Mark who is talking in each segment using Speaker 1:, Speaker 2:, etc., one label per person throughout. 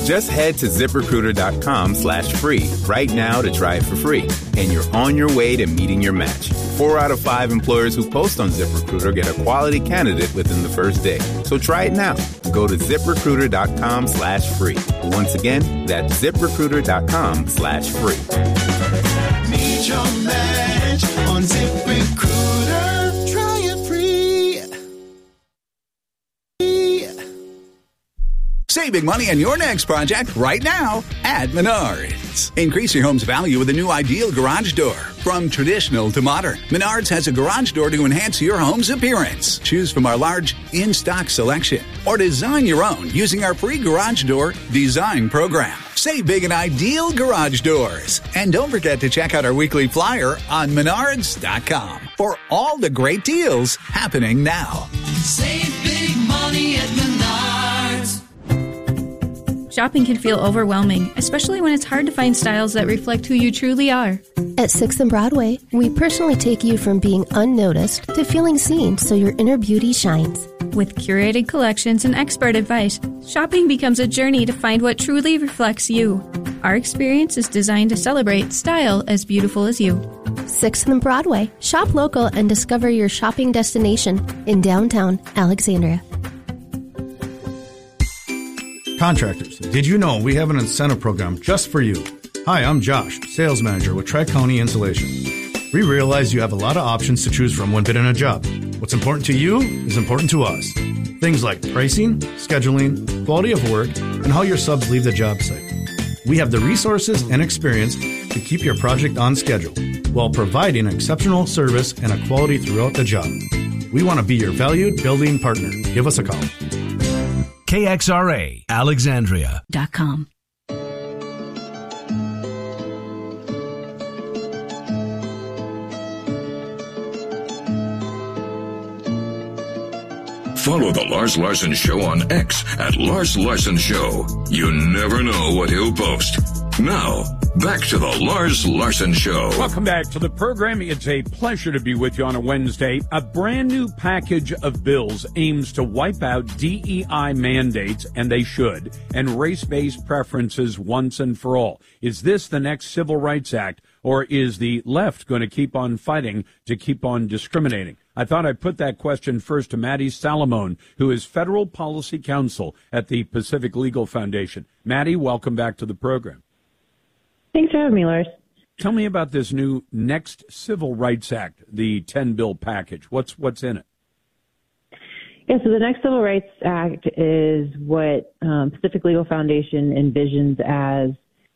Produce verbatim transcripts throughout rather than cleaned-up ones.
Speaker 1: Just head to ZipRecruiter.com slash free right now to try it for free. And you're on your way to meeting your match. Four out of five employers who post on ZipRecruiter get a quality candidate within the first day. So try it now. Go to ZipRecruiter.com slash free. Once again, that's ZipRecruiter.com slash free.
Speaker 2: Meet your match on ZipRecruiter. Try it free.
Speaker 3: Save big money on your next project right now at Menards. Increase your home's value with a new ideal garage door. From traditional to modern, Menards has a garage door to enhance your home's appearance. Choose from our large in-stock selection or design your own using our free garage door design program. Save big on ideal garage doors. And don't forget to check out our weekly flyer on menards dot com for all the great deals happening now.
Speaker 2: Save big money at Menards.
Speaker 4: Shopping can feel overwhelming, especially when it's hard to find styles that reflect who you truly are.
Speaker 5: At sixth and Broadway, we personally take you from being unnoticed to feeling seen so your inner beauty shines.
Speaker 4: With curated collections and expert advice, shopping becomes a journey to find what truly reflects you. Our experience is designed to celebrate style as beautiful as you.
Speaker 5: sixth and Broadway. Shop local and discover your shopping destination in downtown Alexandria.
Speaker 6: Contractors, did you know we have an incentive program just for you? Hi, I'm Josh, sales manager with Tri-County Insulation. We realize you have a lot of options to choose from when bidding a job. What's important to you is important to us. Things like pricing, scheduling, quality of work, and how your subs leave the job site. We have the resources and experience to keep your project on schedule while providing exceptional service and a quality throughout the job. We want to be your valued building partner. Give us a call.
Speaker 7: K X R A, Alexandria dot com.
Speaker 8: Follow The Lars Larson Show on X at Lars Larson Show. You never know what he'll post. Now, back to The Lars Larson Show.
Speaker 9: Welcome back to the program. It's a pleasure to be with you on a Wednesday. A brand new package of bills aims to wipe out D E I mandates, and they should, and race-based preferences once and for all. Is this the next Civil Rights Act, or is the left going to keep on fighting to keep on discriminating? I thought I'd put that question first to Maddie Salamone, who is Federal Policy Counsel at the Pacific Legal Foundation. Maddie, welcome back to the program.
Speaker 10: Thanks for having me, Lars.
Speaker 9: Tell me about this new next Civil Rights Act, the ten-bill package. What's what's in it?
Speaker 10: Yeah, so the next Civil Rights Act is what um, Pacific Legal Foundation envisions as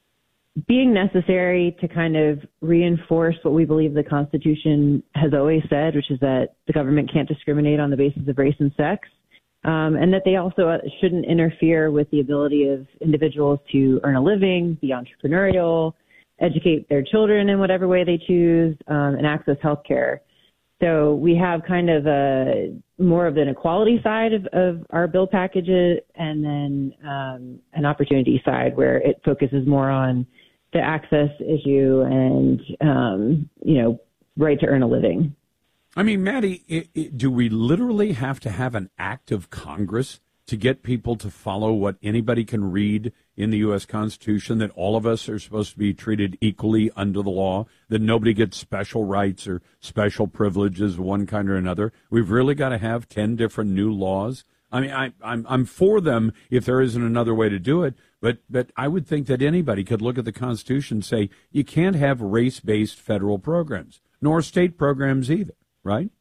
Speaker 10: being necessary to kind of reinforce what we believe the Constitution has always said, which is that the government can't discriminate on the basis of race and sex, um, and that they also shouldn't interfere with the ability of individuals to earn a living, be entrepreneurial, educate their children in whatever way they choose, um, and access health care. So we have kind of a more of an equality side of, of our bill packages, and then um, an opportunity side where it focuses more on the access issue and, um, you know, right to earn a living.
Speaker 9: I mean, Maddie, it, it, do we literally have to have an act of Congress to get people to follow what anybody can read in the U S Constitution, that all of us are supposed to be treated equally under the law, that nobody gets special rights or special privileges of one kind or another? We've really got to have ten different new laws? I mean, I, I'm I'm for them if there isn't another way to do it, but but I would think that anybody could look at the Constitution and say you can't have race-based federal programs, nor state programs either, right?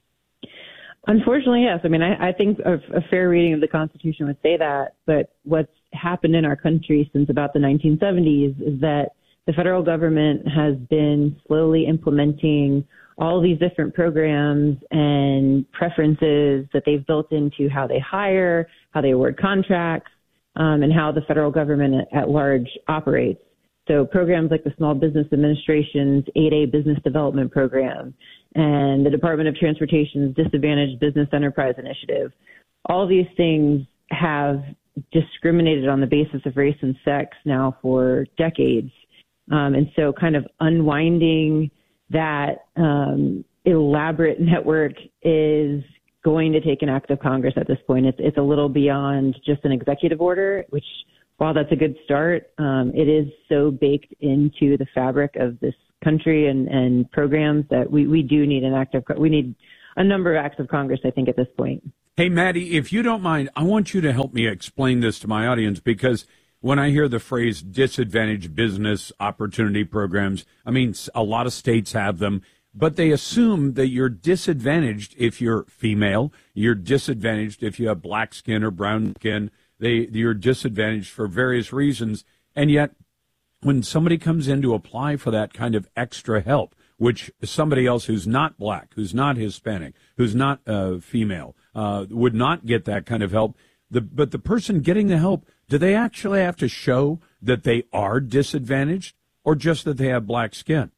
Speaker 10: Unfortunately, yes. I mean, I, I think a, a fair reading of the Constitution would say that, but what's happened in our country since about the nineteen seventies is that the federal government has been slowly implementing all these different programs and preferences that they've built into how they hire, how they award contracts, um, and how the federal government at, at large operates. So programs like the Small Business Administration's eight A Business Development Program and the Department of Transportation's Disadvantaged Business Enterprise Initiative, all these things have discriminated on the basis of race and sex now for decades. Um, and so kind of unwinding that um, elaborate network is going to take an act of Congress at this point. It's, it's a little beyond just an executive order, which while that's a good start, um, it is so baked into the fabric of this country and, and programs that we, we do need an act of, we need a number of acts of Congress, I think, at this point.
Speaker 9: Hey, Maddie, if you don't mind, I want you to help me explain this to my audience, because when I hear the phrase disadvantaged business opportunity programs, I mean, a lot of states have them, but they assume that you're disadvantaged if you're female, you're disadvantaged if you have black skin or brown skin, they, you're disadvantaged for various reasons, and yet when somebody comes in to apply for that kind of extra help, which somebody else who's not black, who's not Hispanic, who's not uh, female, uh, would not get that kind of help. The, but the person getting the help, do they actually have to show that they are disadvantaged or just that they have black skin?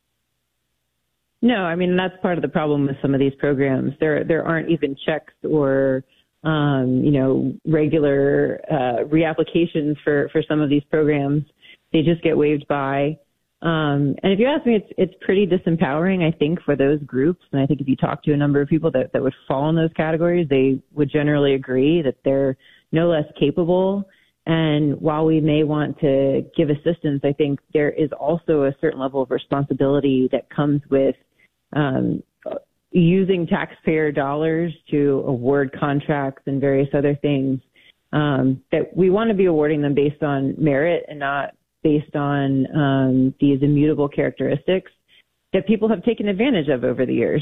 Speaker 10: No, I mean, that's part of the problem with some of these programs. There there aren't even checks or, um, you know, regular uh, reapplications for, for some of these programs. They just get waved by. Um, and if you ask me, it's it's pretty disempowering, I think, for those groups. And I think if you talk to a number of people that, that would fall in those categories, they would generally agree that they're no less capable. And while we may want to give assistance, I think there is also a certain level of responsibility that comes with um, using taxpayer dollars to award contracts and various other things, um, that we want to be awarding them based on merit and not based on um, these immutable characteristics that people have taken advantage of over the years.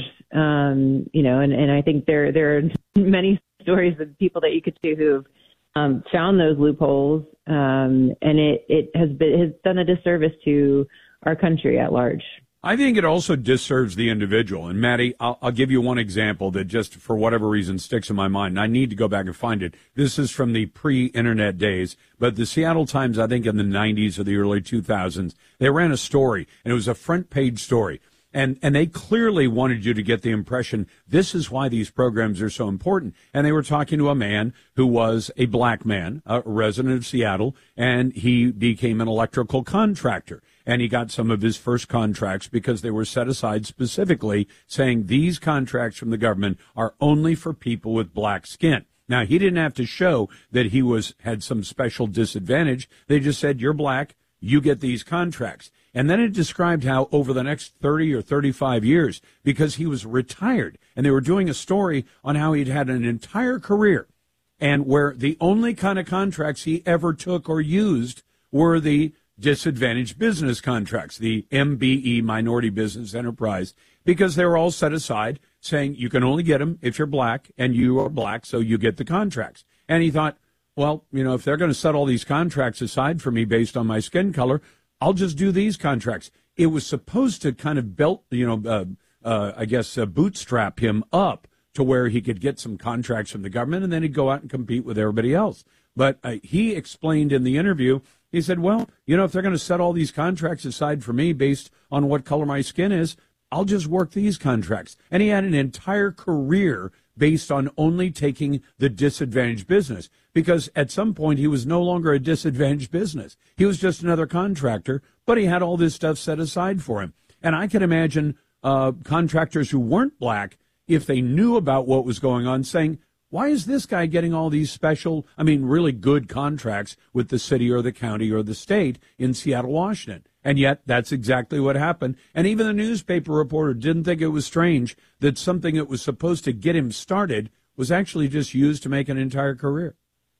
Speaker 10: Um, you know, and, and I think there there are many stories of people that you could see who've um, found those loopholes, um, and it, it has been has done a disservice to our country at large.
Speaker 9: I think it also disserves the individual. And Maddie, I'll, I'll give you one example that just for whatever reason sticks in my mind. And I need to go back and find it. This is from the pre-internet days, but the Seattle Times, I think in the nineties or the early two thousands, they ran a story, and it was a front page story. And, and they clearly wanted you to get the impression this is why these programs are so important. And they were talking to a man who was a black man, a resident of Seattle, and he became an electrical contractor. And he got some of his first contracts because they were set aside specifically saying these contracts from the government are only for people with black skin. Now, he didn't have to show that he was had some special disadvantage. They just said, you're black, you get these contracts. And then it described how over the next thirty or thirty-five years, because he was retired, and they were doing a story on how he'd had an entire career, and where the only kind of contracts he ever took or used were the disadvantaged business contracts, the M B E, Minority Business Enterprise, because they were all set aside saying you can only get them if you're black, and you are black, so you get the contracts. And he thought, well, you know, if they're going to set all these contracts aside for me based on my skin color, I'll just do these contracts. It was supposed to kind of belt, you know, uh, uh, I guess, uh, bootstrap him up to where he could get some contracts from the government, and then he'd go out and compete with everybody else. But uh, he explained in the interview, he said, well, you know, if they're going to set all these contracts aside for me based on what color my skin is, I'll just work these contracts. And he had an entire career based on only taking the disadvantaged business, because at some point he was no longer a disadvantaged business. He was just another contractor, but he had all this stuff set aside for him. And I can imagine uh, contractors who weren't black, if they knew about what was going on, saying, why is this guy getting all these special, I mean, really good contracts with the city or the county or the state in Seattle, Washington? And yet that's exactly what happened. And even the newspaper reporter didn't think it was strange that something that was supposed to get him started was actually just used to make an entire career.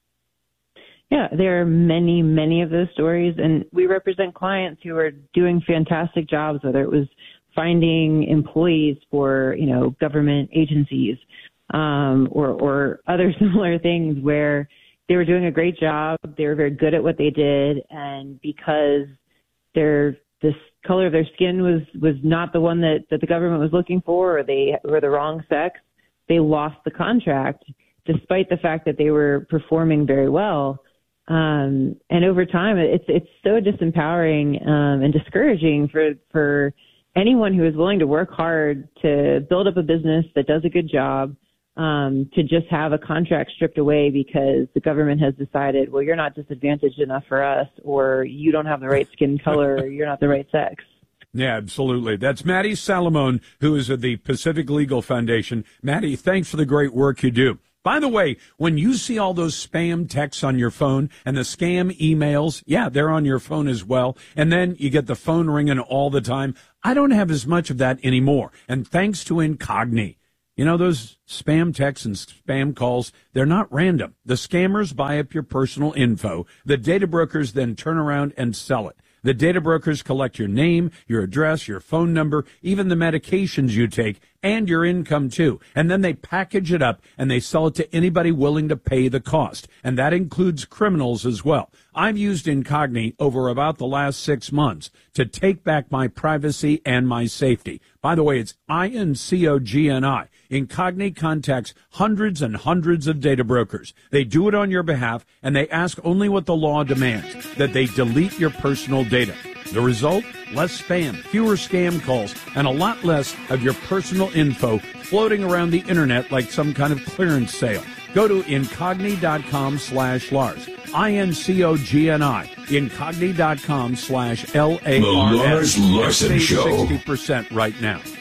Speaker 10: Yeah, there are many, many of those stories. And we represent clients who are doing fantastic jobs, whether it was finding employees for, you know, government agencies, um, or, or other similar things where they were doing a great job. They were very good at what they did. And because their this color of their skin was, was not the one that, that the government was looking for, or they were the wrong sex, they lost the contract, despite the fact that they were performing very well. Um, and over time, it's it's so disempowering um, and discouraging for for anyone who is willing to work hard to build up a business that does a good job, um, to just have a contract stripped away because the government has decided, well, you're not disadvantaged enough for us, or you don't have the right skin color, or you're not the right sex.
Speaker 9: Yeah, absolutely. That's Maddie Salamone, who is at the Pacific Legal Foundation. Maddie, thanks for the great work you do. By the way, when you see all those spam texts on your phone and the scam emails, yeah, they're on your phone as well. And then you get the phone ringing all the time. I don't have as much of that anymore. And thanks to Incogni. You know, those spam texts and spam calls, they're not random. The scammers buy up your personal info. The data brokers then turn around and sell it. The data brokers collect your name, your address, your phone number, even the medications you take, and your income too. And then they package it up and they sell it to anybody willing to pay the cost. And that includes criminals as well. I've used Incogni over about the last six months to take back my privacy and my safety. By the way, it's I N C O G N I. Incogni contacts hundreds and hundreds of data brokers. They do it on your behalf, and they ask only what the law demands, that they delete your personal data. The result? Less spam, fewer scam calls, and a lot less of your personal info floating around the internet like some kind of clearance sale. Go to Incogni.com slash Lars. I N C O G N I. Incogni.com slash L A R S.
Speaker 8: The Lars Larson Show.
Speaker 9: sixty percent right now.